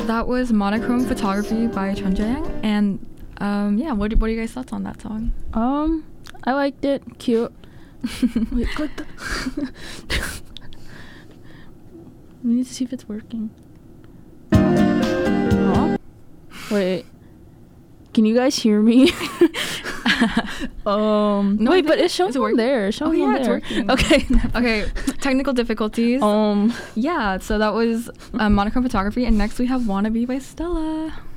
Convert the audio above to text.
that was Monochrome Photography by Chun Jae-young. And yeah, what are you guys' thoughts on that song? I liked it. Cute. Wait, click the... We need to see if it's working. Huh? Wait. Can you guys hear me? No, wait, but it's showing on there. It's showing on there. It's working. Okay. Okay, technical difficulties. Yeah, so that was Monochrome Photography, and next we have Wannabe by Stella.